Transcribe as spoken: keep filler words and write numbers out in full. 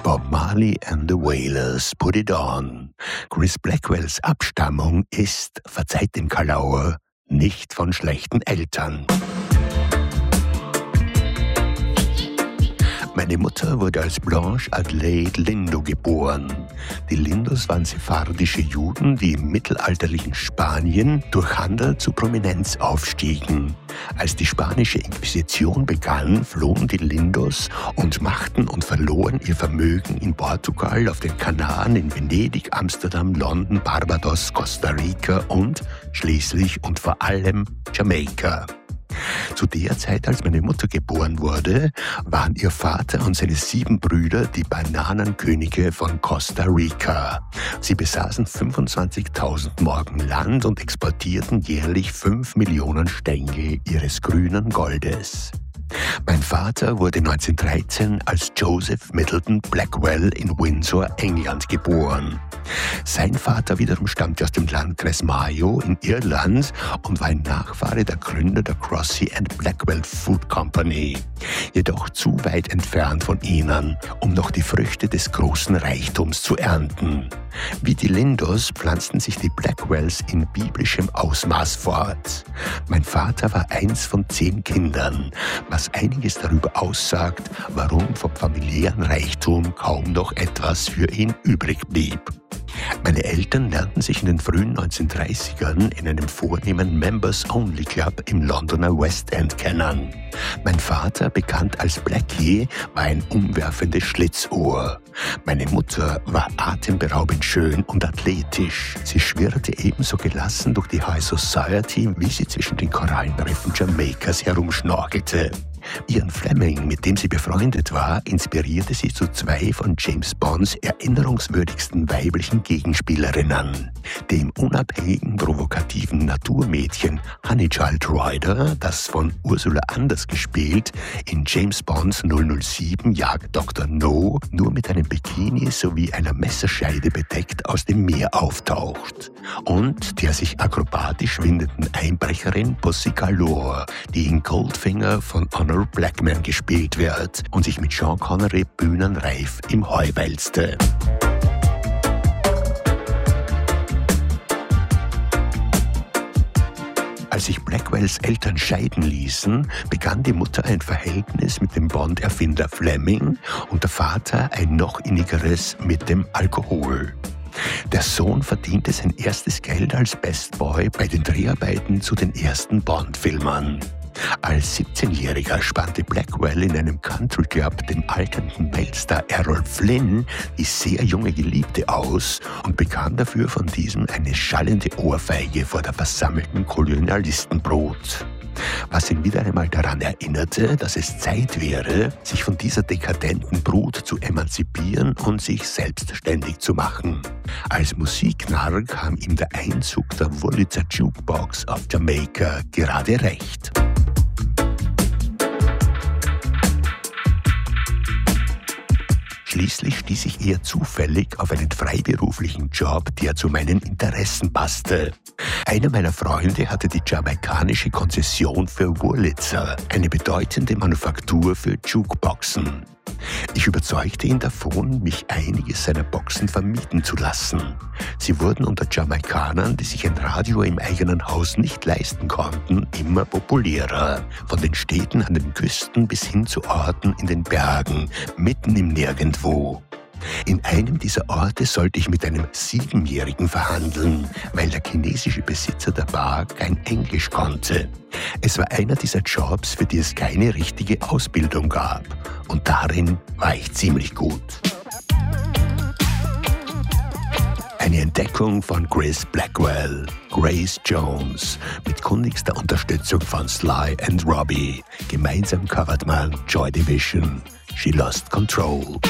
Bob Marley and the Wailers, Put It On. Chris Blackwells Abstammung ist, verzeiht dem Kalauer, nicht von schlechten Eltern. Meine Mutter wurde als Blanche Adelaide Lindo geboren. Die Lindos waren sephardische Juden, die im mittelalterlichen Spanien durch Handel zu Prominenz aufstiegen. Als die spanische Inquisition begann, flohen die Lindos und machten und verloren ihr Vermögen in Portugal, auf den Kanaren, in Venedig, Amsterdam, London, Barbados, Costa Rica und schließlich und vor allem Jamaika. Zu der Zeit, als meine Mutter geboren wurde, waren ihr Vater und seine sieben Brüder die Bananenkönige von Costa Rica. Sie besaßen fünfundzwanzigtausend Morgen Land und exportierten jährlich fünf Millionen Stängel ihres grünen Goldes. Mein Vater wurde neunzehnhundertdreizehn als Joseph Middleton Blackwell in Windsor, England, geboren. Sein Vater wiederum stammte aus dem Landkreis Mayo in Irland und war ein Nachfahre der Gründer der Crossy and Blackwell Food Company, jedoch zu weit entfernt von ihnen, um noch die Früchte des großen Reichtums zu ernten. Wie die Lindos pflanzten sich die Blackwells in biblischem Ausmaß fort. Mein Vater war eins von zehn Kindern, was einiges darüber aussagt, warum vom familiären Reichtum kaum noch etwas für ihn übrig blieb. Meine Eltern lernten sich in den frühen neunzehnhundertdreißigern in einem vornehmen Members-Only-Club im Londoner West End kennen. Mein Vater, bekannt als Blackie, war ein umwerfendes Schlitzohr. Meine Mutter war atemberaubend schön und athletisch. Sie schwirrte ebenso gelassen durch die High Society, wie sie zwischen den Korallenriffen Jamaikas herumschnorchelte. Ian Fleming, mit dem sie befreundet war, inspirierte sie zu zwei von James Bonds erinnerungswürdigsten weiblichen Gegenspielerinnen. Dem unabhängigen, provokativen Naturmädchen Honeychild Rider, das von Ursula Anders gespielt, in James Bonds null null sieben jagt Doktor No nur mit einem Bikini sowie einer Messerscheide bedeckt aus dem Meer auftaucht. Und der sich akrobatisch windenden Einbrecherin Pussy Galore, die in Goldfinger von Honor Blackman gespielt wird und sich mit Sean Connery bühnenreif im Heu wälzte. Als sich Blackwells Eltern scheiden ließen, begann die Mutter ein Verhältnis mit dem Bond-Erfinder Fleming und der Vater ein noch innigeres mit dem Alkohol. Der Sohn verdiente sein erstes Geld als Bestboy bei den Dreharbeiten zu den ersten Bond-Filmen. Als siebzehnjähriger spannte Blackwell in einem Country-Club dem alternden Weltstar Errol Flynn die sehr junge Geliebte aus und bekam dafür von diesem eine schallende Ohrfeige vor der versammelten Kolonialistenbrut. Was ihn wieder einmal daran erinnerte, dass es Zeit wäre, sich von dieser dekadenten Brut zu emanzipieren und sich selbstständig zu machen. Als Musiknarr kam ihm der Einzug der Wurlitzer Jukebox auf Jamaika gerade recht. Schließlich stieß ich eher zufällig auf einen freiberuflichen Job, der zu meinen Interessen passte. Einer meiner Freunde hatte die jamaikanische Konzession für Wurlitzer, eine bedeutende Manufaktur für Jukeboxen. Ich überzeugte ihn davon, mich einige seiner Boxen vermieten zu lassen. Sie wurden unter Jamaikanern, die sich ein Radio im eigenen Haus nicht leisten konnten, immer populärer. Von den Städten an den Küsten bis hin zu Orten in den Bergen, mitten im Nirgendwo. In einem dieser Orte sollte ich mit einem Siebenjährigen verhandeln, weil der chinesische Besitzer der Bar kein Englisch konnte. Es war einer dieser Jobs, für die es keine richtige Ausbildung gab. Und darin war ich ziemlich gut. Eine Entdeckung von Chris Blackwell, Grace Jones, mit kundigster Unterstützung von Sly and Robbie. Gemeinsam covert man Joy Division, She Lost Control.